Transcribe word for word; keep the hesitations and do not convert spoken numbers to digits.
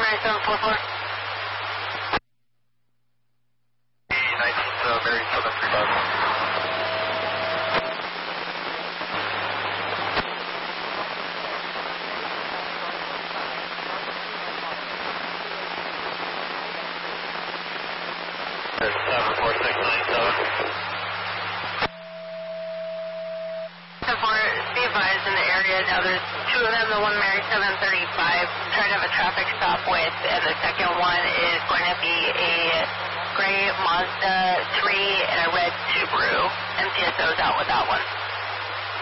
Mary seven four four. nineteen, uh, Mary seven three five. seven four six nine seven. Be advised in the area now, there's two of them, the one Mary seven thirty-five, trying to have a traffic stop with, and the second one is going to be a gray Mazda three and a red Subaru. M T S O's out with that one.